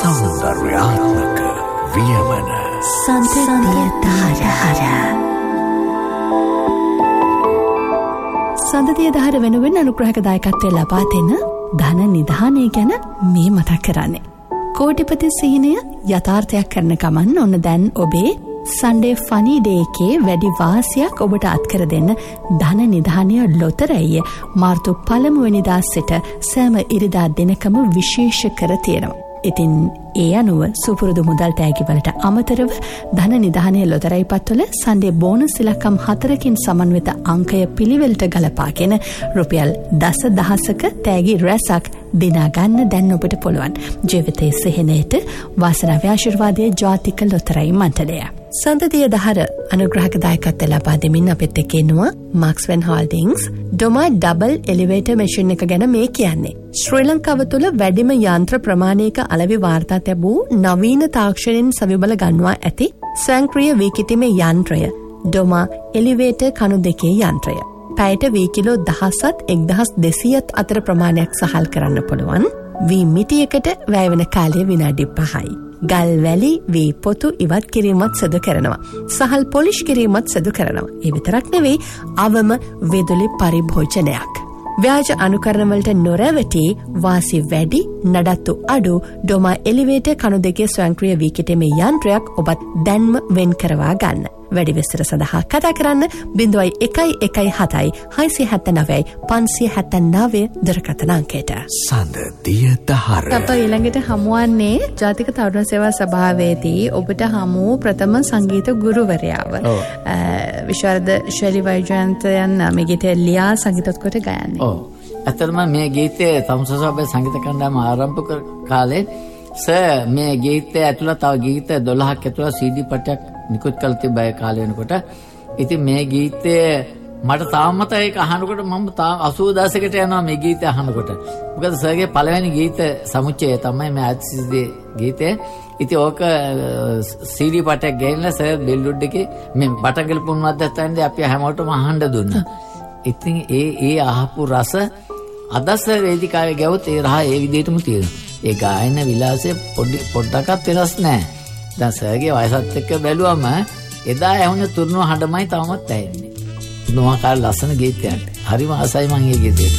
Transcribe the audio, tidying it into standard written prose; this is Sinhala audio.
සෞන්දර්යාත්මක වියමන සඳතිය දහර වෙනුවෙන් අනුග්‍රහක දායකත්වය ලබා දෙන ධන නිධානය ගැන මේ මතක් කරන්නේ. කෝටිපති සිහිනය යථාර්ථයක් කරන ගමන් ඔන්න දැන් ඔබේ සන්ඩේ ෆනි ඩේ එකේ වැඩි වාසියක් ඔබට අත්කර දෙන්න ධන නිධානය ලොතරැයිය මාර්තු 1 වෙනිදා සිට සෑම ඉරිදා දිනකම විශේෂ කර තියෙනවා. ඉතින් ඒ අනුව සුපුරුදු මුදල් තෑගිවලට අමතරව ධන නිධානය ලොතරැයි පත්වල සන්ඩේ බෝනස් ඉලක්කම් 4කින් සමන්විත අංකය පිළිවෙලට ගලපාගෙන රුපියල් 10,000ක තෑගි රැසක් දිනා ගන්න දැන් ඔබට පුළුවන්. ජීවිතයේ සිහිනයට වාසනාවේ ආශිර්වාදයේ ජාතික ලොතරැයි මණ්ඩලය. සඳතිය දහර අනුග්‍රහක දායකත්වය ලබා දෙමින් අපිත් එක්ක ඉන්නවා මාක්ස්වෙන් හෝල්ඩින්ග්ස් ඩොමා ඩබල් එලිවේටර් මැෂින් එක ගැන මේ කියන්නේ. ශ්‍රී ලංකාව තුළ වැඩිම යන්ත්‍ර ප්‍රමාණයක අලෙවි වාර්තා ලැබූ නවීන තාක්ෂණයෙන් සවිබල ගන්වා ඇති ස්වයංක්‍රීය වීකිතීමේ යන්ත්‍රය ඩොමා එලිවේටර් කණු දෙකේ යන්ත්‍රය. පැයට වී කිලෝ 1000-1200 අතර ප්‍රමාණයක් සහල් කරන්න පුළුවන්. වී මිටියකට වැය වෙන කාලය විනාඩි 5යි. ගල් වැලි වී පොතු ඉවත් කිරීමත් සිදු කරනවා. සහල් පොලිෂ් කිරීමත් සිදු කරනවා. ඒ විතරක් නෙවෙයි අවම විදුලි පරිභෝජනයක්. ව්‍යාජ අනුකරණවලට නොරැවටි වාසි වැඩි නඩත්තු අඩු ඩොමා එලිවේටර් කණු දෙකේ ස්වයංක්‍රීය වීකිතීමේ යන්ත්‍රයක් ඔබත් දැන්ම වෙන් කරවා ගන්න. වැඩි විස්තර සඳහා කතා කරන්න 0117 679 579 දුරකථන අංකයට. සඳතිය දහර. අප ඊළඟට හමුවන්නේ ජාතික තරුණ සේවා සභාවේදී ඔබට හමු ප්‍රථම සංගීත ගුරුවරයාව. විශාරද ශෛලී වෛජයන්තයන් මේ ගීතය ලියා සංගීතවත් කොට ගයන්නේ. ඇත්තටම මේ ගීතය තමුස සභාවේ සංගීත කණ්ඩායම ආරම්භ කාලේ මේ ගීතය ඇතුළත තව ගීත 12ක් ඇතුළත CD පටයක් නිකුත් කළ තිබ්බයි කාලේ වෙනකොට. ඉතින් මේ ගීතය මට තාමත් ඒක අහනකොට මම 80 දශකයට යනවා මේ ගීතය අහනකොට. මොකද සර්ගේ පළවෙනි ගීත සමුච්චය තමයි මේ ආදිසිදී ගීතය. ඉතින් ඕක CD පටයක් ගෙන්නලා සර් බෙල්ලුඩ් එකේ මේ බටගල් පුන්වද්දත් ඇන්නේ අපි හැමෝටම අහන්න දුන්නා. ඉතින් ඒ අහපු රස අදස වේදිකාවේ ගැවුත් ඒ රහ ඒ විදිහටම තියෙනවා. ඒ ගායන විලාසය පොඩ්ඩක්වත් වෙනස් නැහැ. දැන් සර්ගේ වයසත් එක්ක බැලුවම එදා ඇහුන තුරුණු හඬමයි තවමත් ඇහෙන්නේ. මොනවාකාර ලස්සන ගීතයක්. හරිම ආසයි මම මේ ගීතේ.